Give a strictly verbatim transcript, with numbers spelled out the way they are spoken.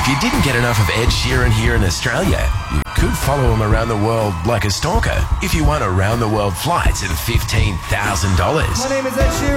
If you didn't get enough of Ed Sheeran here in Australia, you could follow him around the world like a stalker if you won around the world flights at fifteen thousand dollars. My name is Ed Sheeran.